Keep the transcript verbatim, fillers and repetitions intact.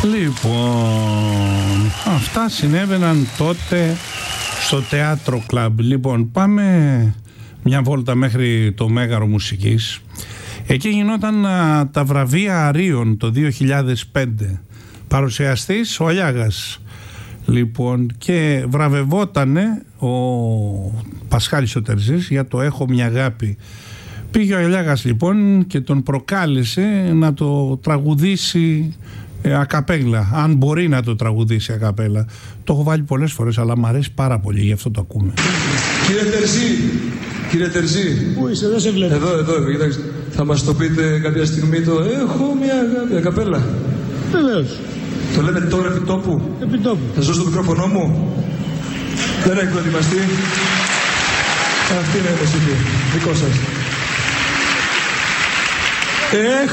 Λοιπόν, αυτά συνέβαιναν τότε στο Θέατρο Κλαμπ. Λοιπόν, πάμε μια βόλτα μέχρι το Μέγαρο Μουσικής. Εκεί γινόταν α, τα βραβεία Αρίων το δύο χιλιάδες πέντε. Παρουσιαστής ο Αλιάγας. Λοιπόν, και βραβευότανε ο Πασχάλης ο Τερζής για το «Έχω μια αγάπη». Πήγε ο Αλιάγας λοιπόν και τον προκάλεσε να το τραγουδήσει ε, ακαπέλα, αν μπορεί να το τραγουδήσει ακαπέλα. Το έχω βάλει πολλές φορές, αλλά μου αρέσει πάρα πολύ, γι' αυτό το ακούμε. Κύριε Τερζή, κύριε Τερζή. Πού είσαι, δεν σε βλέπω. Εδώ, εδώ, κοιτάξτε. Θα μας το πείτε κάποια στιγμή το «Έχω μια αγάπη», ακαπέλα. Βεβαίως. Το λέμε τώρα επί τόπου. Επί τόπου. Θα σας δώσω το μικρόφωνο μου. Δεν έχει προετοιμαστεί. Αυτή είναι η μουσική. Δικό σας. Έχω